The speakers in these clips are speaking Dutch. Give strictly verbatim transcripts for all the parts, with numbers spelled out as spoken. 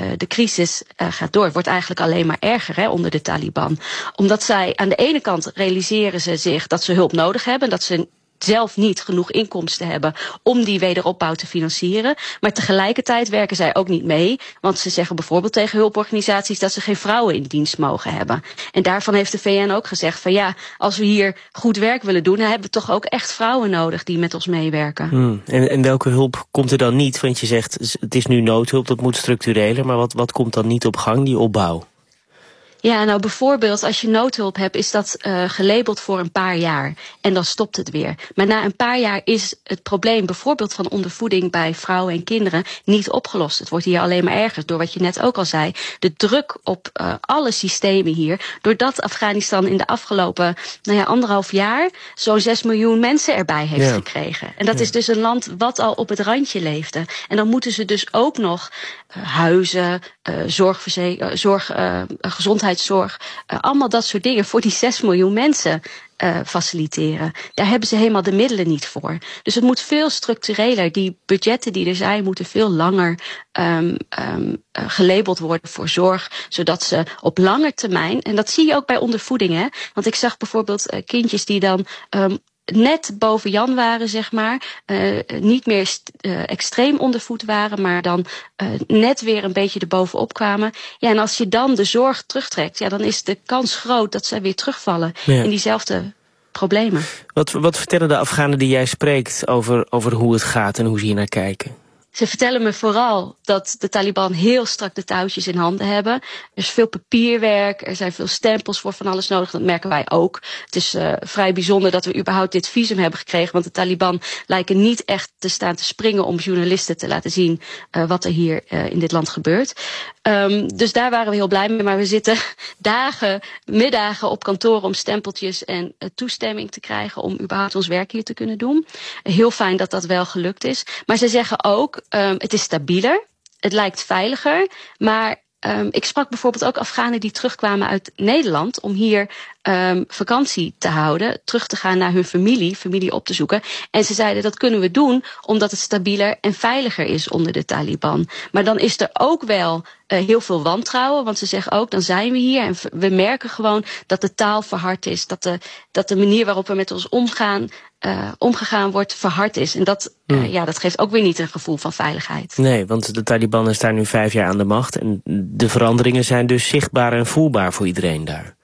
uh, de crisis uh, gaat door. Het wordt eigenlijk alleen maar erger hè, onder de Taliban. Omdat zij aan de ene kant realiseren ze zich dat ze hulp nodig hebben, dat ze zelf niet genoeg inkomsten hebben om die wederopbouw te financieren. Maar tegelijkertijd werken zij ook niet mee. Want ze zeggen bijvoorbeeld tegen hulporganisaties dat ze geen vrouwen in dienst mogen hebben. En daarvan heeft de V N ook gezegd van ja, als we hier goed werk willen doen, dan hebben we toch ook echt vrouwen nodig die met ons meewerken. Hmm. En, en welke hulp komt er dan niet? Want je zegt het is nu noodhulp, dat moet structureler. Maar wat, wat komt dan niet op gang, die opbouw? Ja, nou bijvoorbeeld als je noodhulp hebt, is dat uh, gelabeld voor een paar jaar. En dan stopt het weer. Maar na een paar jaar is het probleem bijvoorbeeld van ondervoeding bij vrouwen en kinderen niet opgelost. Het wordt hier alleen maar erger door wat je net ook al zei. De druk op uh, alle systemen hier. Doordat Afghanistan in de afgelopen nou ja, anderhalf jaar zo'n zes miljoen mensen erbij heeft ja. gekregen. En dat ja. is dus een land wat al op het randje leefde. En dan moeten ze dus ook nog uh, huizen, uh, zorgverzeker, zorg, uh, gezondheid. Zorg, uh, allemaal dat soort dingen voor die zes miljoen mensen uh, faciliteren. Daar hebben ze helemaal de middelen niet voor. Dus het moet veel structureler. Die budgetten die er zijn moeten veel langer um, um, uh, gelabeld worden voor zorg, zodat ze op lange termijn, en dat zie je ook bij ondervoeding, hè? Want ik zag bijvoorbeeld uh, kindjes die dan um, net boven Jan waren, zeg maar. Uh, niet meer st- uh, extreem ondervoed waren, maar dan uh, net weer een beetje erbovenop kwamen. Ja, en als je dan de zorg terugtrekt, ja, dan is de kans groot dat ze weer terugvallen ja. in diezelfde problemen. Wat, wat vertellen de Afghanen die jij spreekt over, over hoe het gaat en hoe ze hier naar kijken? Ze vertellen me vooral dat de Taliban heel strak de touwtjes in handen hebben. Er is veel papierwerk, er zijn veel stempels voor van alles nodig. Dat merken wij ook. Het is uh, vrij bijzonder dat we überhaupt dit visum hebben gekregen. Want de Taliban lijken niet echt te staan te springen om journalisten te laten zien uh, wat er hier uh, in dit land gebeurt. Um, dus daar waren we heel blij mee. Maar we zitten dagen, middagen op kantoor om stempeltjes en uh, toestemming te krijgen om überhaupt ons werk hier te kunnen doen. Uh, heel fijn dat dat wel gelukt is. Maar ze zeggen ook, Um, het is stabieler, het lijkt veiliger, maar um, ik sprak bijvoorbeeld ook Afghanen die terugkwamen uit Nederland om hier um, vakantie te houden, terug te gaan naar hun familie, familie op te zoeken. En ze zeiden dat kunnen we doen omdat het stabieler en veiliger is onder de Taliban. Maar dan is er ook wel uh, heel veel wantrouwen, want ze zeggen ook, dan zijn we hier en we merken gewoon dat de taal verhard is, dat de, dat de manier waarop we met ons omgaan, Uh, omgegaan wordt, verhard is. En dat, uh, hmm. ja, dat geeft ook weer niet een gevoel van veiligheid. Nee, want de Taliban is daar nu vijf jaar aan de macht. En de veranderingen zijn dus zichtbaar en voelbaar voor iedereen daar.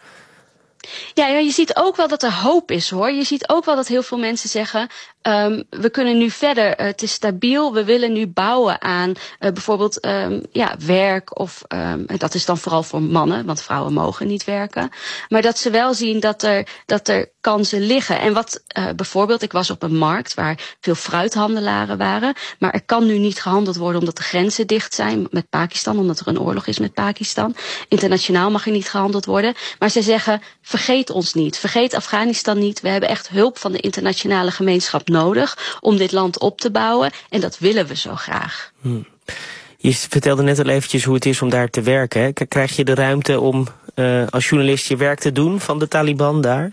Ja, ja, je ziet ook wel dat er hoop is, hoor. Je ziet ook wel dat heel veel mensen zeggen, um, we kunnen nu verder, uh, het is stabiel, we willen nu bouwen aan uh, bijvoorbeeld um, ja, werk. Of um, dat is dan vooral voor mannen, want vrouwen mogen niet werken. Maar dat ze wel zien dat er, dat er kansen liggen. En wat uh, bijvoorbeeld, ik was op een markt waar veel fruithandelaren waren, maar er kan nu niet gehandeld worden omdat de grenzen dicht zijn met Pakistan, omdat er een oorlog is met Pakistan. Internationaal mag er niet gehandeld worden. Maar ze zeggen, vergeet ons niet, vergeet Afghanistan niet. We hebben echt hulp van de internationale gemeenschap nodig om dit land op te bouwen. En dat willen we zo graag. Hmm. Je vertelde net al eventjes hoe het is om daar te werken. Hè? Krijg je de ruimte om uh, als journalist je werk te doen van de Taliban daar?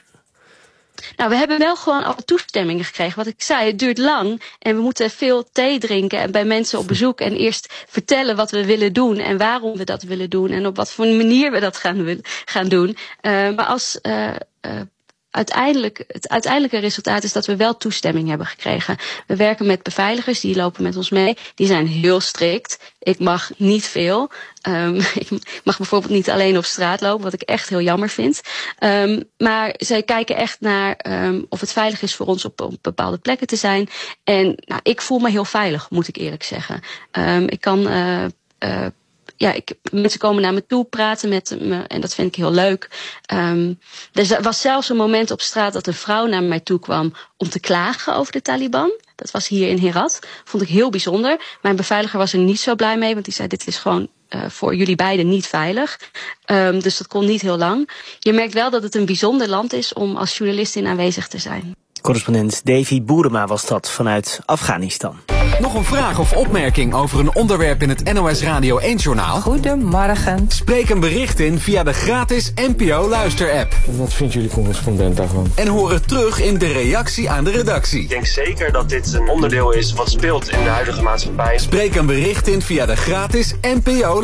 Nou, we hebben wel gewoon al toestemmingen gekregen. Wat ik zei, het duurt lang en we moeten veel thee drinken en bij mensen op bezoek en eerst vertellen wat we willen doen en waarom we dat willen doen en op wat voor manier we dat gaan, gaan doen. Uh, maar als uh, uh, uiteindelijk, het uiteindelijke resultaat is dat we wel toestemming hebben gekregen. We werken met beveiligers, die lopen met ons mee. Die zijn heel strikt. Ik mag niet veel. Um, ik mag bijvoorbeeld niet alleen op straat lopen, wat ik echt heel jammer vind. Um, maar zij kijken echt naar um, of het veilig is voor ons op, op bepaalde plekken te zijn. En nou, ik voel me heel veilig, moet ik eerlijk zeggen. Um, ik kan... Uh, uh, Ja, ik, mensen komen naar me toe, praten met me en dat vind ik heel leuk. Um, er was zelfs een moment op straat dat een vrouw naar mij toe kwam om te klagen over de Taliban. Dat was hier in Herat. Vond ik heel bijzonder. Mijn beveiliger was er niet zo blij mee, want die zei, dit is gewoon uh, voor jullie beiden niet veilig. Um, dus dat kon niet heel lang. Je merkt wel dat het een bijzonder land is om als journalist in aanwezig te zijn. Correspondent Davy Boerema was dat vanuit Afghanistan. Nog een vraag of opmerking over een onderwerp in het N O S Radio één-journaal? Goedemorgen. Spreek een bericht in via de gratis N P O Luister-app. Wat vindt jullie correspondent daarvan? En hoor het terug in de reactie aan de redactie. Ik denk zeker dat dit een onderdeel is wat speelt in de huidige maatschappij. Spreek een bericht in via de gratis N P O